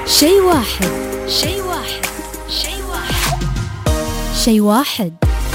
شيء واحد. شيء واحد. شيء واحد. شيء واحد.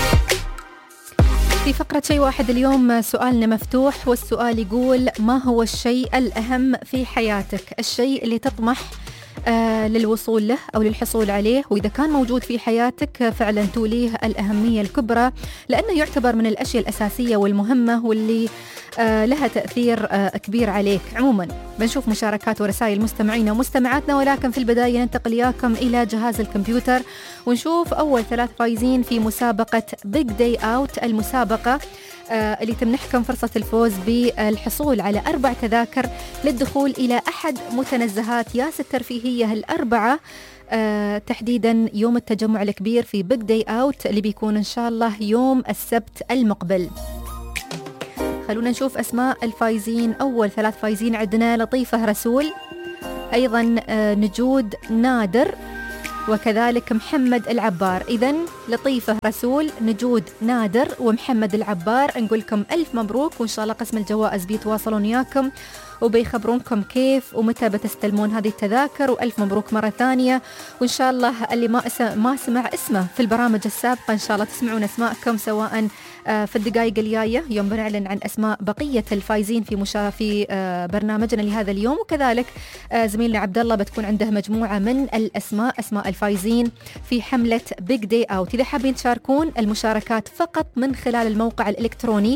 في فقرة شيء واحد اليوم سؤالنا مفتوح، والسؤال يقول: ما هو الشيء الأهم في حياتك؟ الشيء اللي تطمح للوصول له أو للحصول عليه، وإذا كان موجود في حياتك فعلا توليه الأهمية الكبرى، لأنه يعتبر من الأشياء الأساسية والمهمة واللي لها تأثير كبير عليك. عموما بنشوف مشاركات ورسائل مستمعينا ومستمعاتنا، ولكن في البداية ننتقل إياكم إلى جهاز الكمبيوتر ونشوف أول 3 فايزين في مسابقة Big Day Out، المسابقة اللي تمنحكم فرصة الفوز بالحصول على 4 تذاكر للدخول إلى أحد متنزهات ياس الترفيهية الأربعة، تحديدا يوم التجمع الكبير في Big Day Out اللي بيكون إن شاء الله يوم السبت المقبل. خلونا نشوف أسماء الفايزين. أول 3 فايزين عندنا لطيفة رسول، أيضا نجود نادر، وكذلك محمد العبار. إذن لطيفة رسول، نجود نادر، ومحمد العبار، نقول لكم ألف مبروك، وإن شاء الله قسم الجوائز بيتواصلون وياكم وبيخبرونكم كيف ومتى بتستلمون هذه التذاكر، وألف مبروك مرة ثانية. وإن شاء الله اللي ما سمع اسمه في البرامج السابقة إن شاء الله تسمعون أسماءكم، سواء في الدقائق الجاية يوم بنعلن عن أسماء بقية الفايزين في برنامجنا لهذا اليوم، وكذلك زميلنا عبد الله بتكون عنده مجموعة من أسماء الفايزين في حملة Big Day Out. إذا حابين تشاركون، المشاركات فقط من خلال الموقع الإلكتروني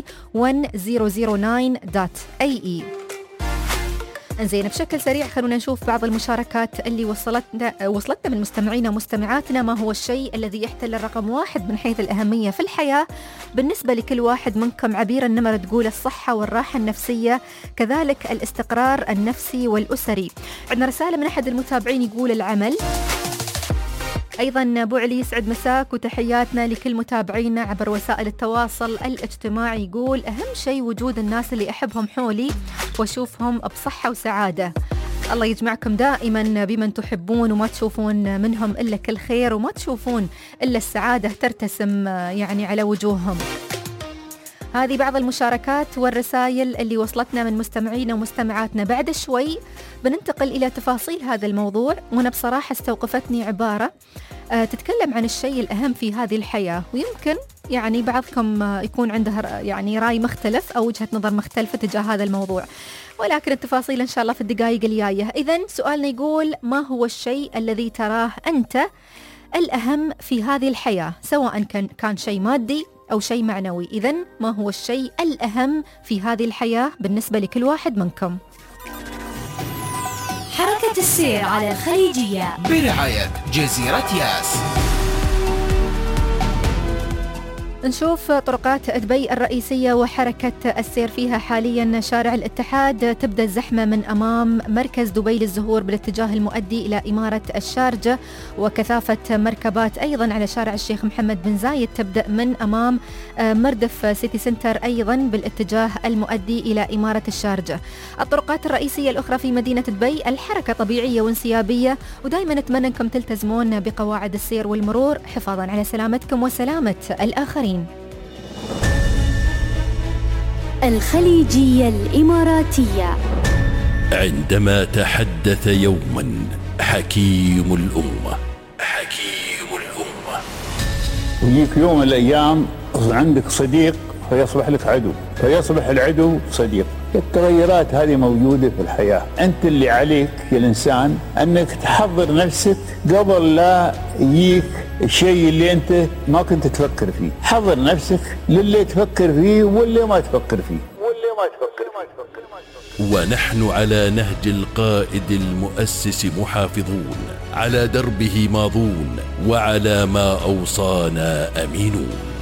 1009.ie. انزين، بشكل سريع خلونا نشوف بعض المشاركات اللي وصلتنا من مستمعينا ومستمعاتنا. ما هو الشيء الذي يحتل الرقم 1 من حيث الأهمية في الحياة بالنسبة لكل واحد منكم؟ عبير النمر تقول الصحة والراحة النفسية، كذلك الاستقرار النفسي والأسري. عندنا رسالة من أحد المتابعين يقول العمل. أيضا أبو علي يسعد مساك وتحياتنا لكل متابعينا عبر وسائل التواصل الاجتماعي، يقول أهم شيء وجود الناس اللي أحبهم حولي وأشوفهم بصحة وسعادة. الله يجمعكم دائما بمن تحبون وما تشوفون منهم إلا كل خير، وما تشوفون إلا السعادة ترتسم يعني على وجوههم. هذه بعض المشاركات والرسائل اللي وصلتنا من مستمعينا ومستمعاتنا. بعد شوي بننتقل إلى تفاصيل هذا الموضوع، وأنا بصراحة استوقفتني عبارة تتكلم عن الشيء الأهم في هذه الحياة، ويمكن يعني بعضكم يكون عنده يعني رأي مختلف أو وجهة نظر مختلفة تجاه هذا الموضوع، ولكن التفاصيل إن شاء الله في الدقائق الجاية. إذن سؤالنا يقول: ما هو الشيء الذي تراه أنت الأهم في هذه الحياة، سواء كان شيء مادي أو شيء معنوي؟ إذن ما هو الشيء الأهم في هذه الحياة بالنسبة لكل واحد منكم؟ حركة السير على الخليجية برعاية جزيرة ياس. نشوف طرقات دبي الرئيسية وحركة السير فيها حاليا. شارع الاتحاد تبدأ الزحمة من أمام مركز دبي للزهور بالاتجاه المؤدي إلى إمارة الشارجة، وكثافة مركبات أيضا على شارع الشيخ محمد بن زايد تبدأ من أمام مردف سيتي سنتر أيضا بالاتجاه المؤدي إلى إمارة الشارجة. الطرقات الرئيسية الأخرى في مدينة دبي الحركة طبيعية وانسيابية، ودائما نتمنى أنكم تلتزمون بقواعد السير والمرور حفاظا على سلامتكم وسلامة الآخرين. الخليجية الإماراتية. عندما تحدث يوما حكيم الأمة يجيك يوم من الأيام عندك صديق فيصبح لك عدو، فيصبح العدو صديق. التغيرات هذه موجودة في الحياة. أنت اللي عليك يا الإنسان أنك تحضر نفسك قبل لا يجيك الشيء اللي أنت ما كنت تفكر فيه. حضر نفسك للي تفكر فيه واللي ما تفكر فيه. ونحن على نهج القائد المؤسس محافظون، على دربه ماضون، وعلى ما أوصانا أمينون.